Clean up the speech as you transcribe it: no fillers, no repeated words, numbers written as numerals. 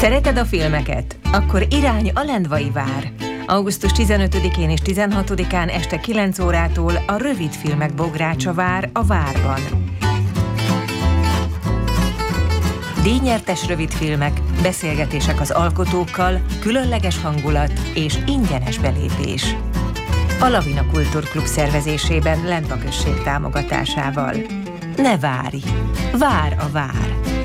Szereted a filmeket? Akkor irány a Lendvai vár. Augusztus 15-én és 16-án este 9 órától a rövidfilmek bográcsa vár a Várban. Díjnyertes rövidfilmek, beszélgetések az alkotókkal, különleges hangulat és ingyenes belépés. A Lavina Kultúrklub szervezésében, Lendva község támogatásával. Ne várj! Vár a vár!